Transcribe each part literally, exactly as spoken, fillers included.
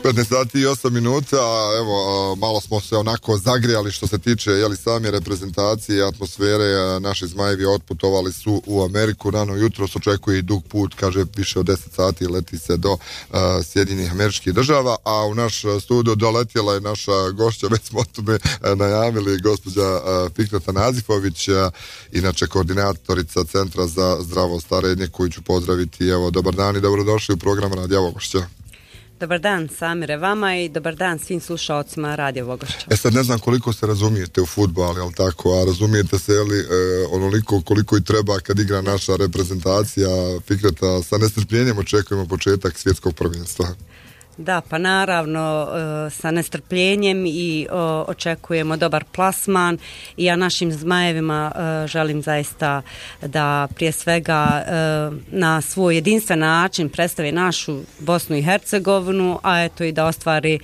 petnaest sati i osam minuta, evo, malo smo se onako zagrijali što se tiče, jeli, same reprezentacije i atmosfere. Naši Zmajevi otputovali su u Ameriku, rano jutro se očekuje i dug put, kaže više od deset sati leti se do uh, Sjedinjenih Američkih Država, a u naš studio doletjela je naša gošća, već smo o tome najavili, gospođa uh, Fikreta Nazifović, uh, inače koordinatorica Centra za zdravo starenje, koju ću pozdraviti. Evo, dobar dan i dobrodošli u program Radija Vogošća. Dobar dan, Samire, vama i dobar dan svim slušalcima Radio Vogošća. E sad ne znam koliko se razumijete u fudbal, jel tako, a razumijete se, jeli, e, onoliko koliko i treba kad igra naša reprezentacija. Fikreta, sa nestrpljenjem očekujemo početak svjetskog prvenstva. Da, pa naravno sa nestrpljenjem i očekujemo dobar plasman i ja našim Zmajevima želim zaista da prije svega na svoj jedinstven način predstavi našu Bosnu i Hercegovinu, a eto i da ostvari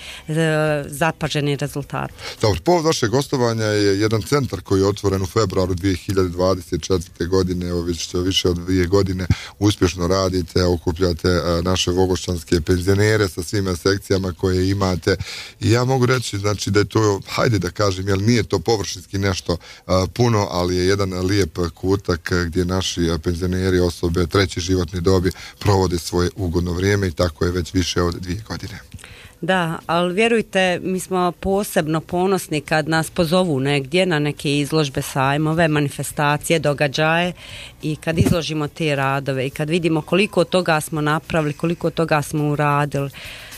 zapaženi rezultat. Dobro, povod vašeg gostovanja je jedan centar koji je otvoren u februaru dvije hiljade dvadeset četvrte. godine, evo već više od dvije godine uspješno radite, okupljate naše vogošćanske penzionere sa svim sekcijama koje imate i ja mogu reći, znači, da je to, hajde da kažem, jer nije to površinski nešto a, puno, ali je jedan lijep kutak gdje naši penzioneri, osobe treće životne dobi provode svoje ugodno vrijeme i tako je već više od dvije godine. Da, ali vjerujte, mi smo posebno ponosni kad nas pozovu negdje na neke izložbe, sajmove, manifestacije, događaje i kad izložimo te radove i kad vidimo koliko toga smo napravili, koliko toga smo uradili.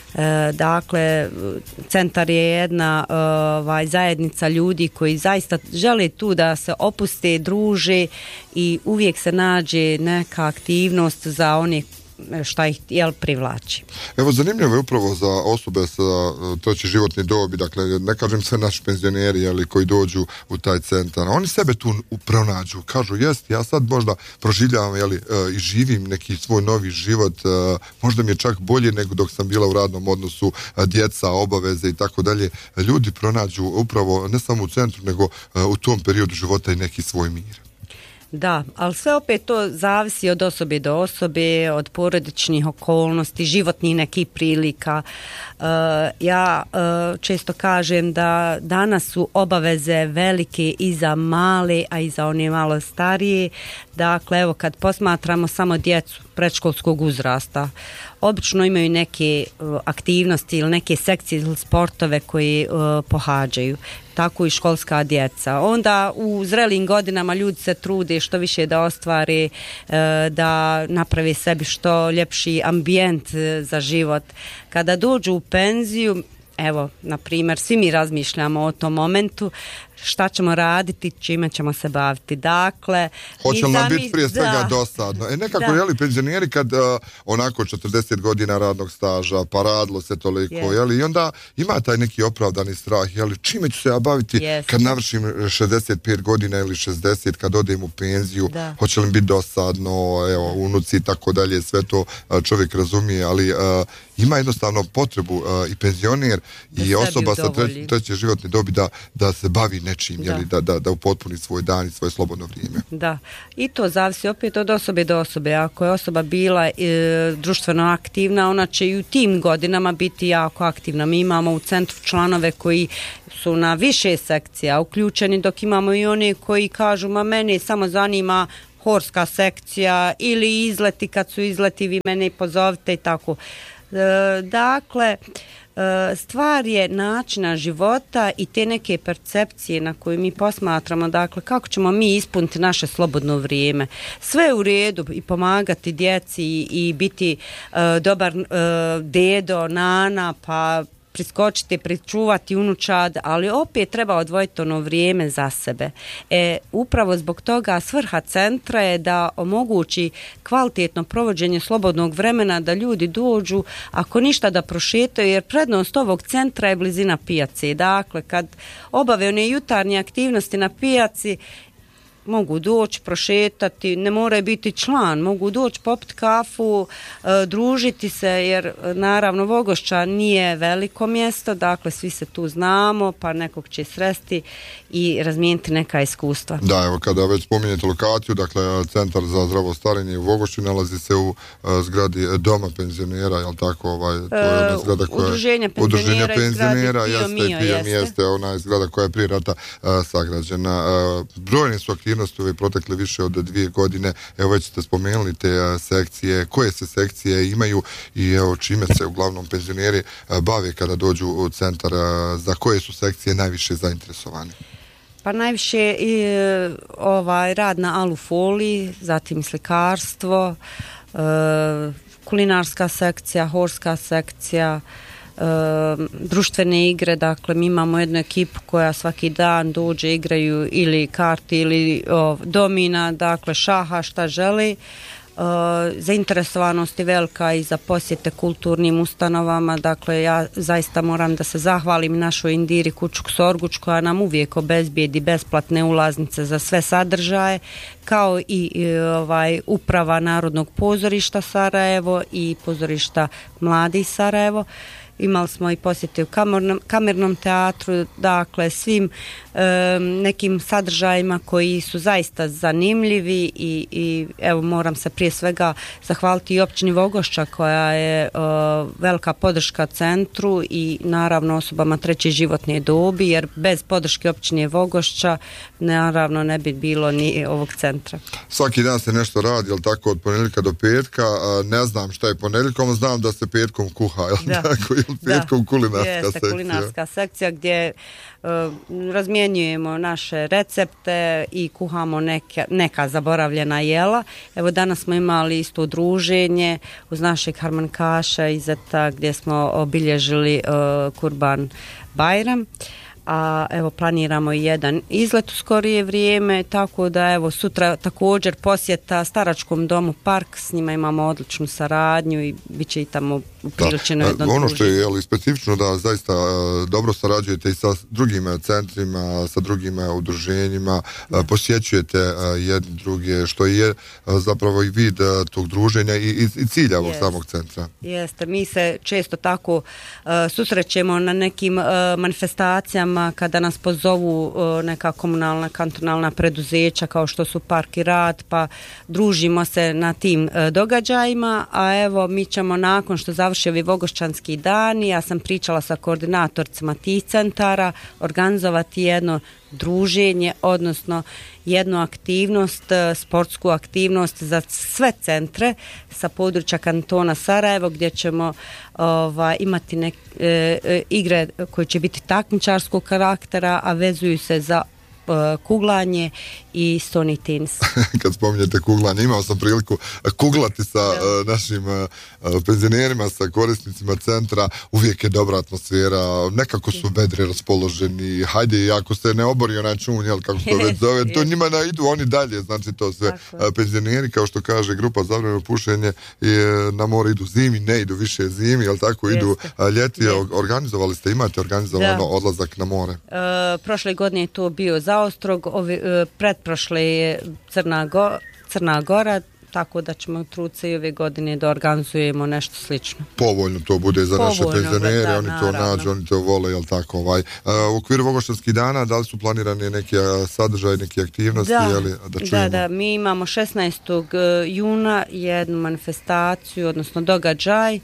E, dakle, centar je jedna ovaj, zajednica ljudi koji zaista žele tu da se opuste, druže i uvijek se nađe neka aktivnost za one šta ih, jel, privlači. Evo, zanimljivo je upravo za osobe sa treće životne dobi, dakle, ne kažem sve naši penzioneri, jeli, koji dođu u taj centar, oni sebe tu pronađu, kažu, jest, ja sad možda proživljavam, jeli, i živim neki svoj novi život, možda mi je čak bolje nego dok sam bila u radnom odnosu, djeca, obaveze i tako dalje. Ljudi pronađu upravo ne samo u centru, nego u tom periodu života i neki svoj mir. Da, ali sve opet to zavisi od osobe do osobe, od porodičnih okolnosti, životnih nekih prilika. Uh, ja uh, često kažem da danas su obaveze velike i za male, a i za one malo starije. Dakle, evo, kad posmatramo samo djecu predškolskog uzrasta, obično imaju neke uh, aktivnosti ili neke sekcije ili sportove koje uh, pohađaju. Tako i školska djeca. Onda u zrelim godinama ljudi se trude što više da ostvare, da naprave sebi što ljepši ambijent za život. Kada dođu u penziju, evo, na primjer, svi mi razmišljamo o tom momentu, šta ćemo raditi, čime ćemo se baviti. Dakle, hoće li nam biti prije svega da. dosadno? E nekako, jeli, penzioneri kad uh, onako četrdeset godina radnog staža, pa radilo se toliko, yes. jeli, i onda ima taj neki opravdani strah, jeli, čime ću se ja baviti yes. kad navršim šezdeset pet godina ili šezdeset, kad odem u penziju, da. hoće li biti dosadno, evo, unuci i tako dalje, sve to uh, čovjek razumije, ali uh, ima jednostavno potrebu uh, i penzioner da i osoba sa treće, treće životne dobi da, da se bavi nečim, da. Jeli, da, da, da upotpuni svoj dan i svoje slobodno vrijeme. Da, i to zavisi opet od osobe do osobe. Ako je osoba bila e, društveno aktivna, ona će i u tim godinama biti jako aktivna. Mi imamo u centru članove koji su na više sekcija uključeni, dok imamo i oni koji kažu, ma mene samo zanima horska sekcija ili izleti, kad su izleti vi mene pozovite i tako. E, dakle, stvar je načina života i te neke percepcije na koju mi posmatramo, dakle, kako ćemo mi ispuniti naše slobodno vrijeme. Sve u redu i pomagati djeci i, i biti uh, dobar uh, dedo, nana, pa priskočiti, pričuvati unučad, ali opet treba odvojiti ono vrijeme za sebe. E, upravo zbog toga svrha centra je da omogući kvalitetno provođenje slobodnog vremena, da ljudi dođu, ako ništa da prošetaju, jer prednost ovog centra je blizina pijace. Dakle, kad obave one jutarnje aktivnosti na pijaci, mogu doći, prošetati, ne moraju biti član, mogu doći popiti kafu, e, družiti se, jer naravno Vogošća nije veliko mjesto, dakle svi se tu znamo, pa nekog će sresti i razmijeniti neka iskustva. Da, evo kada već spominjete lokaciju, dakle Centar za zdravo starenje u Vogošći nalazi se u uh, zgradi Doma penzionera, jel tako, ovaj, to je ona zgrada koja Udruženja penzionera, Udruženja penzionera jeste, jeste, i Pio jeste, ona je zgrada koja je prije rata uh, sagrađena. Uh, brojne su aktivnosti ove protekle više od dvije godine, evo već ste spomenuli te uh, sekcije, koje se sekcije imaju i evo čime se uglavnom penzioneri uh, bave kada dođu u centar, uh, za koje su sekcije najviše zainteresovani? Pa najviše je ovaj rad na alufoliji, zatim slikarstvo, e, kulinarska sekcija, horska sekcija, e, društvene igre, dakle mi imamo jednu ekipu koja svaki dan dođe, igraju ili karti ili o, domina, dakle šaha, šta želi. Uh, zainteresovanost je velika i za posjete kulturnim ustanovama, dakle ja zaista moram da se zahvalim našoj Indiri Kučuk-Sorguč koja nam uvijek obezbijedi besplatne ulaznice za sve sadržaje, kao i, i ovaj, uprava Narodnog pozorišta Sarajevo i pozorišta Mladi Sarajevo. Imali smo i posjete u kamernom, kamernom teatru, dakle svim e, nekim sadržajima koji su zaista zanimljivi i, i evo moram se prije svega zahvaliti i općini Vogošća koja je e, velika podrška centru i naravno osobama treće životne dobi, jer bez podrške općine Vogošća naravno ne bi bilo ni ovog centra. Svaki dan se nešto radi, jel tako, od ponedjeljka do petka, ne znam šta je ponedjeljkom, znam da se petkom kuha, jel da. tako, jel petkom kulinarska jeste, sekcija. kulinarska sekcija gdje uh, razmjenjujemo naše recepte i kuhamo neke, neka zaboravljena jela. Evo danas smo imali isto druženje uz našeg harmonikaša iz Zeta gdje smo obilježili uh, Kurban Bajram. A evo planiramo i jedan izlet u skorije vrijeme, tako da evo sutra također posjeta staračkom domu Park, s njima imamo odličnu saradnju i bit će i tamo upriličeno jedno druženje. Ono što je jel, specifično da zaista uh, dobro sarađujete i sa drugim centrima, sa drugim uh, udruženjima, uh, posjećujete uh, jedni druge, što je uh, zapravo i vid uh, tog druženja i, i, i cilja ovog samog centra. Jeste, mi se često tako uh, susrećemo na nekim uh, manifestacijama kada nas pozovu neka komunalna, kantonalna preduzeća kao što su Park i Rad, pa družimo se na tim događajima, a evo mi ćemo nakon što završi ovi Vogošćanski dani, ja sam pričala sa koordinatorcima tih centara, organizovati jedno druženje, odnosno jednu aktivnost, sportsku aktivnost za sve centre sa područja kantona Sarajevo, gdje ćemo ovaj, imati neke e, igre koje će biti takmičarskog karaktera, a vezuju se za kuglanje i stoni tenis. Kad spominjete kuglanje, imao sam priliku kuglati sa uh, našim uh, penzionerima, sa korisnicima centra, uvijek je dobra atmosfera, nekako su vedre raspoloženi, hajde, ako se ne obori onaj čun, jel, kako se to već zove, to njima ne idu oni dalje, znači to sve uh, penzioneri, kao što kaže grupa Zabranjeno pušenje, je, na more idu zimi, ne idu više zimi, jel tako, idu uh, ljeti, organizovali ste, imate organizovano odlazak na more? Uh, prošle godine je to bio Zaostrog, ovi, uh, pretprošle je Crna, Go, Crna Gora, tako da ćemo truditi se i ove godine da organizujemo nešto slično. Povoljno to bude za naše penzionere, da, oni naravno. To nađu, oni to vole, jel tako, ovaj. Uh, u okviru Vogošćanskih dana, da li su planirani neki sadržaj, neke aktivnosti? Da, jeli, da, čujemo? da, da, mi imamo šesnaestog juna jednu manifestaciju, odnosno događaj,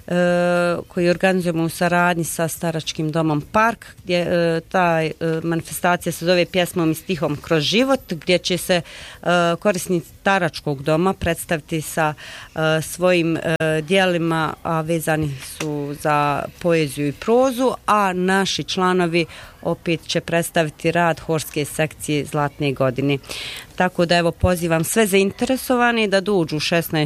Uh, koji organizujemo u saradnji sa staračkim domom Park, gdje uh, ta uh, manifestacija se zove Pjesmom i stihom kroz život, gdje će se uh, korisnici staračkog doma predstaviti sa uh, svojim uh, dijelima, a vezani su za poeziju i prozu, a naši članovi opet će predstaviti rad horske sekcije Zlatne godine. Tako da evo pozivam sve zainteresovani da dođu šesnaestog